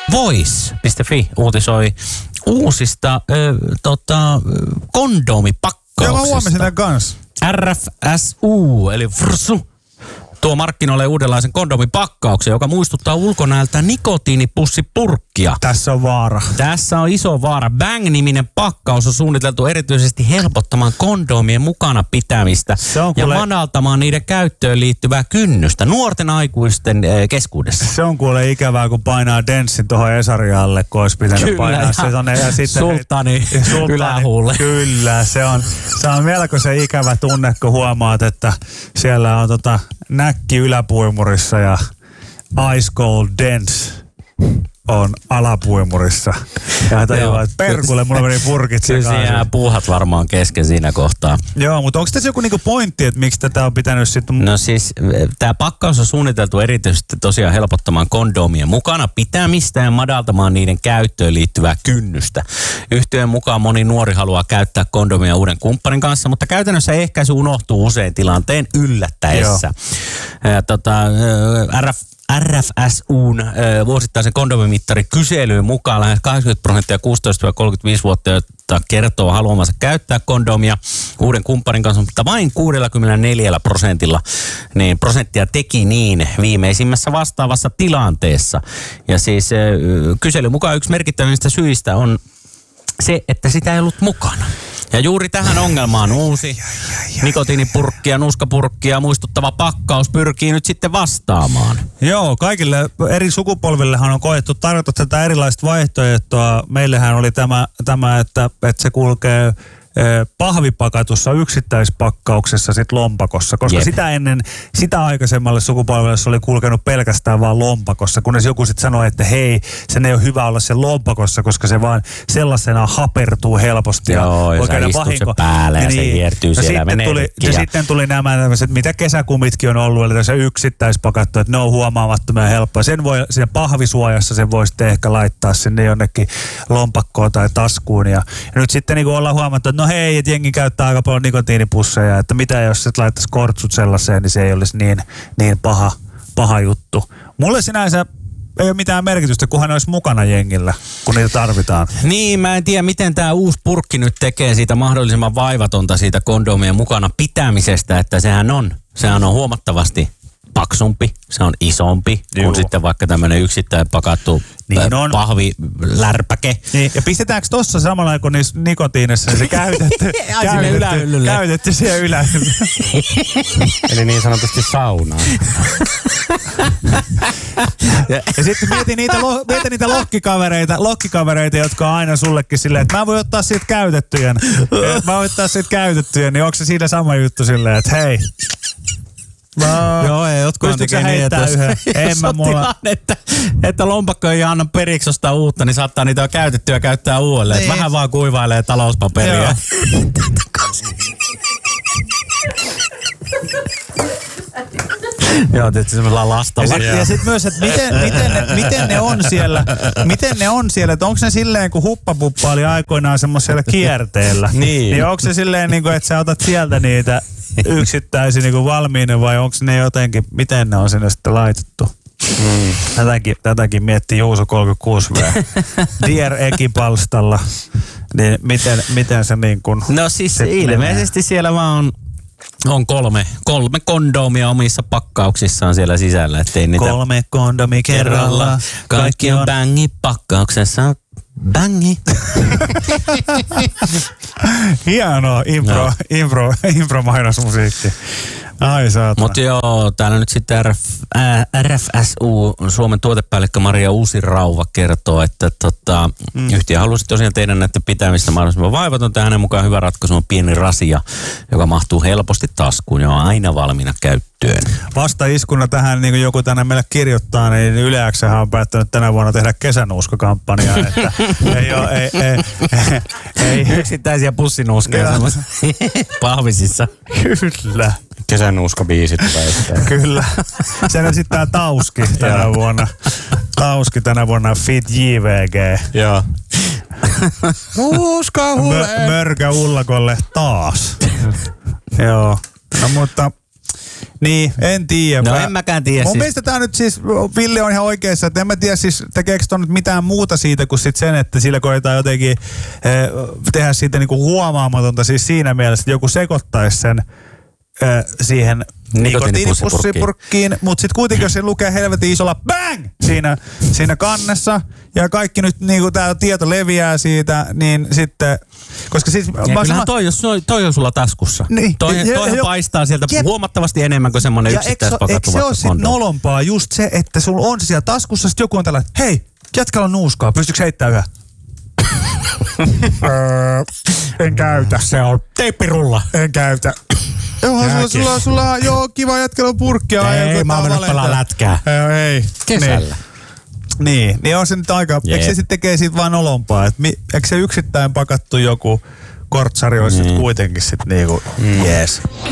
Voice.fi uutisoi uusista kondomipakkauksista. Joo, mä huomasin tämän kanssa. RFSU, eli FRSU, tuo markkinoille uudenlaisen kondomipakkauksen, joka muistuttaa ulkonäöltä nikotiinipussipurkkia. Tässä on vaara. Tässä on iso vaara. Bang-niminen pakkaus on suunniteltu erityisesti helpottamaan kondomien mukana pitämistä ja madaltamaan niiden käyttöön liittyvää kynnystä nuorten aikuisten keskuudessa. Se on kuule ikävää, kun painaa Denssin tuohon Esarialle, kun olisi pitänyt kyllä, painaa se tonne, ja sitten sulttani ylähuulle. Kyllä, se on melkoisen ikävä tunne, kun huomaat, että siellä on näkki yläpuimurissa ja Ice Cold Dance on alapuimurissa. Ja tajuaa, että perkulle, mulla meni purkit sekaisin. Kyllä siellä puuhat varmaan kesken siinä kohtaa. Joo, mutta onko tässä joku niinku pointti, että miksi tätä on pitänyt sitten? No siis, tämä pakkaus on suunniteltu erityisesti tosiaan helpottamaan kondomien mukana pitämistä ja madaltamaan niiden käyttöön liittyvää kynnystä. Yhtiön mukaan moni nuori haluaa käyttää kondomia uuden kumppanin kanssa, mutta käytännössä ehkäisy unohtuu usein tilanteen yllättäessä. RFSUn vuosittaisen kondomimittari kyselyyn mukaan lähes 80% 16-35-vuotiaita kertoo haluamansa käyttää kondomia uuden kumppanin kanssa, mutta vain 64% niin prosenttia teki niin viimeisimmässä vastaavassa tilanteessa. Ja siis kyselyn mukaan yksi merkittävistä syistä on se, että sitä ei ollut mukana. Ja juuri tähän ongelmaan uusi nikotiinipurkki ja nuuskapurkkia muistuttava pakkaus pyrkii nyt sitten vastaamaan. Joo, kaikille eri sukupolvillehan on koettu tarjota tätä erilaista vaihtoehtoa. Meillähän oli tämä että se kulkee pahvipakatussa yksittäispakkauksessa sit lompakossa, koska sitä aikaisemmalle sukupolvelle se oli kulkenut pelkästään vaan lompakossa, kunnes joku sitten sanoi, että hei, sen ei ole hyvä olla sen lompakossa, koska se vaan sellaisena hapertuu helposti. Joo, ja sä istut se päälle ja se hiertyy siellä ja sitten tuli nämä tämmöiset, mitä kesäkumitkin on ollut, eli tässä yksittäispakattu, että ne on huomaamattomia ja helppoa. Sen voi, siinä pahvisuojassa sen voi sitten ehkä laittaa sinne jonnekin lompakkoon tai taskuun. Ja nyt sitten niin ollaan huomattu, että no hei, että jengi käyttää aika paljon nikotiinipusseja, että mitä jos sit laittaisi kortsut sellaiseen, niin se ei olisi niin paha juttu. Mulle sinänsä ei ole mitään merkitystä, kunhan ne olisi mukana jengillä, kun niitä tarvitaan. Niin, mä en tiedä, miten tämä uusi purkki nyt tekee siitä mahdollisimman vaivatonta siitä kondomien mukana pitämisestä, että sehän on huomattavasti paksumpi, se on isompi kuin sitten vaikka tämmöinen yksittäin pakattu pahvilärpäke. Niin, ja pistetäänkö tossa samalla kuin niissä nikotiinissa se käytetty siihen ylähyllylle? Eli niin sanotusti saunaan. Ja sitten mieti niitä lokkikavereita, jotka on aina sullekin silleen, että mä voin ottaa siitä käytettyjä. Niin onko se siinä sama juttu silleen, että hei, joo, ei jotkut pystytkö heittää yhden? Jos on tilanne, että lompakko ei anna periksi ostaa uutta, niin saattaa niitä käytettyä käyttää uudelleen. Niin. Vähän vaan kuivailee talouspaperia. Joo, tietysti semmoisella lastalla. Ja sitten myös, että miten ne on siellä, että onko ne silleen, kun Huppapuppa oli aikoinaan semmoisella kierteellä. Niin onko se silleen, että sä otat sieltä niitä yksittäisiä niin valmiina vai onko ne jotenkin, miten ne on sinne sitten laitettu? Tätäkin miettii Juuso 36V. Dear Eki-palstalla. Niin miten se niin kuin... No siis ilmeisesti siellä vaan on kolme kondomia omissa pakkauksissaan siellä sisällä. Ettei niitä 3 kondomi kerralla. Kaikki on bängi pakkauksessa. Bängi. Hienoa impro-mainosmusiikki. Ai saatana. Mutta joo, täällä nyt sitten RFSU, Suomen tuotepäällikkö Maria Uusirauva kertoo, että yhtiö halusi tosiaan tehdä näiden pitämistä mahdollisimman vaivatonta. Hänen mukaan hyvä ratkaisu on pieni rasia, joka mahtuu helposti taskuun ja on aina valmiina käyttöön. Vastaiskuna tähän, niin kuin joku tänne meille kirjoittaa, niin Yle X:hän on päättänyt tänä vuonna tehdä kesänuuskakampanjaa, että ei yksittäisiä pussinuuskeja pahvisissa. Kyllä. Kesänuuskabiisit tulee. Kyllä. Sen esittää Tauski tänä vuonna. Tauski tänä vuonna Fit JVG. Joo. Nuuska Mörkä Ullakolle taas. Joo. No mutta Niin, en tiedä. No en mäkään tiedä. Mun Siis. mielestä tää nyt siis, Ville on ihan oikeassa, että en mä tiedä siis, tekeekö ton nyt mitään muuta siitä kuin sit sen, että sillä koetaan jotenkin tehdä siitä niinku huomaamatonta siis siinä mielessä, että joku sekoittaisi sen siihen nikotiinipussipurkkiin, mutta sitten kuitenkin, jos se lukee helvetin isolla BANG siinä kannessa, ja kaikki nyt niinku tää tieto leviää siitä, niin sitten, koska siis... Kyllähän toi on sulla taskussa. Niin, Toihan paistaa sieltä huomattavasti enemmän kuin semmoinen yksittäispakattu. Eikö se ole sitten nolompaa just se, että sulla on se siellä taskussa, sitten joku on tällä, hei, jätkällä on nuuskaa, pystytkö heittämään yhä? En käytä. Se on teippirulla. En käytä. Joo, sulla on kiva jätkällä on purkkia. Ei, mä oon pelaa lätkää. Ei. Kesällä. Niin on se nyt aika, eikö se sitten tekee siitä vaan olompaa, että eikö se yksittäin pakattu joku kortsari olisi sitten kuitenkin sitten niinku jees.